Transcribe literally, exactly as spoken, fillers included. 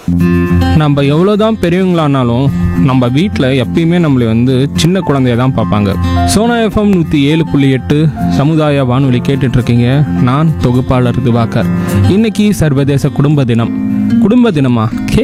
நம்ம எவ்வளோதான் பெரியவங்களானாலும் நம்ம வீட்டில் எப்பயுமே நம்மளை வந்து சின்ன குழந்தைய தான் பார்ப்பாங்க. சோனா எஃப்எம் நூற்றி ஏழு புள்ளி எட்டு சமுதாய வானொலி கேட்டுட்டு இருக்கீங்க. நான் தொகுப்பாளர் திவாகர். இன்னைக்கு சர்வதேச குடும்ப தினம். குடும்ப தினமா?